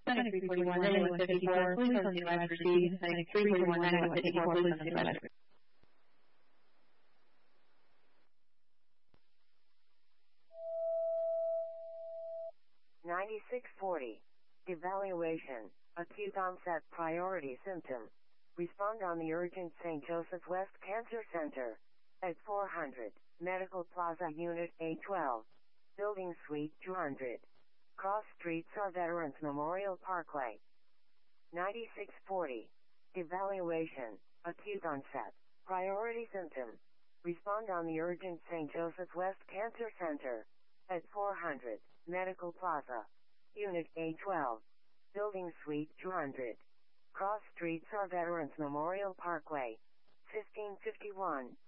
Fennec 341, 9154, police on the advice proceed. Fennec 341, 9154, police on the advice proceed. Devaluation, acute onset priority symptom. Respond on the urgent St. Joseph West Cancer Center at 400, Medical Plaza Unit A12, Building Suite 200. Cross Streets or Veterans Memorial Parkway. 9640. Devaluation, acute onset, priority symptom. Respond on the urgent St. Joseph West Cancer Center at 400, Medical Plaza, Unit A12, Building Suite 200. Cross Streets or Veterans Memorial Parkway. 1551.